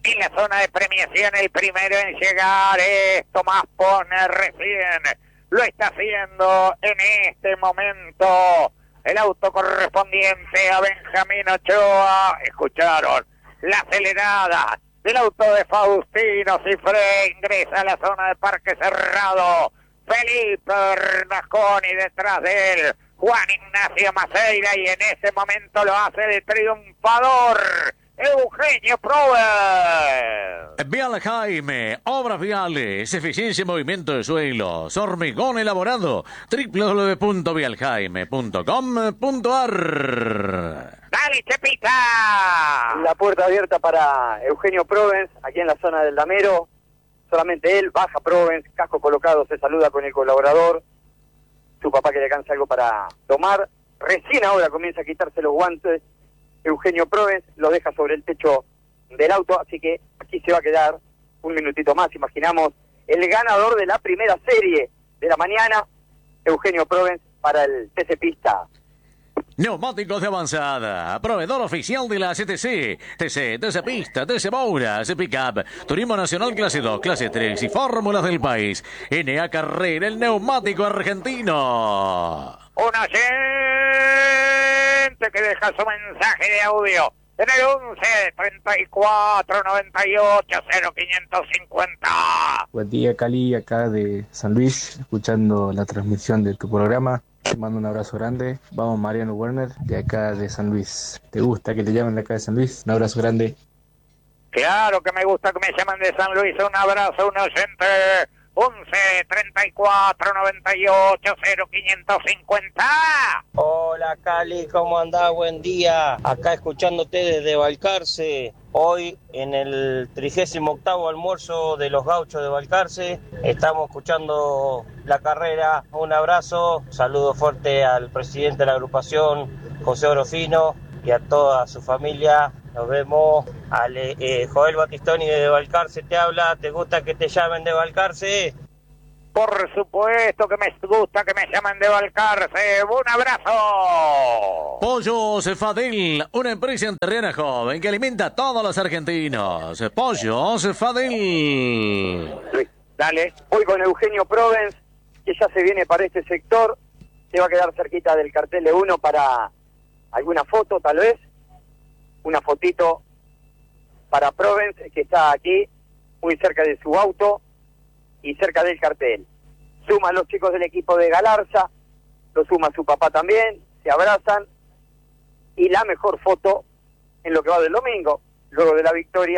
En la zona de premiación, el primero en llegar es Tomás Pone recién. Lo está haciendo en este momento el auto correspondiente a Benjamín Ochoa. Escucharon la acelerada del auto de Faustino Cifré. Ingresa a la zona de Parque Cerrado. Felipe Bernasconi detrás de él. Juan Ignacio Maceira, y en ese momento lo hace el triunfador Eugenio Prover. Vial Jaime, obras viales, eficiencia y movimiento de suelos, hormigón elaborado, www.vialjaime.com.ar. ¡Dale, Chepita! La puerta abierta para Eugenio Provence, aquí en la zona del Damero. Solamente él, baja Provence, casco colocado, se saluda con el colaborador. Su papá que le alcanza algo para tomar. Recién ahora comienza a quitarse los guantes. Eugenio Provence lo deja sobre el techo del auto, así que aquí se va a quedar un minutito más. Imaginamos el ganador de la primera serie de la mañana, Eugenio Provence, para el TC Pista. Neumáticos de avanzada, proveedor oficial de la CTC, TC Pista, TC Moura, TC Pickup, Turismo Nacional Clase 2, Clase 3 y Fórmulas del País. NA Carrera, el neumático argentino. Un oyente que deja su mensaje de audio en el 11 34 98 0550. Buen día, Cali, acá de San Luis, escuchando la transmisión de tu programa. Te mando un abrazo grande. Vamos, Mariano Werner, de acá de San Luis. ¿Te gusta que te llamen de acá de San Luis? Un abrazo grande. Claro que me gusta que me llamen de San Luis. Un abrazo, un oyente. 11 34 98 0550. Hola, Cali, ¿cómo andás? Buen día. Acá escuchándote desde Balcarce. Hoy en el 38º almuerzo de los gauchos de Balcarce. Estamos escuchando la carrera. Un abrazo. Saludo fuerte al presidente de la agrupación, José Orofino, y a toda su familia. Nos vemos. Joel Batistoni de Balcarce te habla. ¿Te gusta que te llamen de Balcarce? Por supuesto que me gusta que me llamen de Balcarce. ¡Un abrazo! Pollos Fadel, una empresa entrerriana joven que alimenta a todos los argentinos. Pollos Fadel. Dale. Voy con Eugenio Provence, que ya se viene para este sector. Se va a quedar cerquita del cartel de uno para alguna foto, tal vez. Una fotito para Provence, que está aquí, muy cerca de su auto y cerca del cartel. Suman los chicos del equipo de Galarza, lo suma su papá también, se abrazan, y la mejor foto en lo que va del domingo, luego de la victoria.